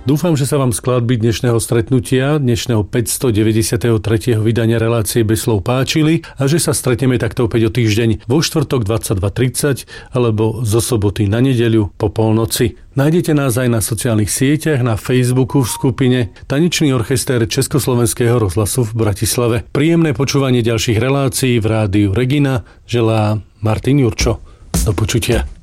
Dúfam, že sa vám skladby dnešného stretnutia, dnešného 593. vydania relácie Bez slov páčili a že sa stretneme takto opäť o týždeň vo štvrtok 22:30 alebo zo soboty na nedeľu po polnoci. Nájdete nás aj na sociálnych sieťach, na Facebooku v skupine Tanečný orchester Československého rozhlasu v Bratislave. Príjemné počúvanie ďalších relácií v rádiu Regina želá Martin Jurčo. Do počutia.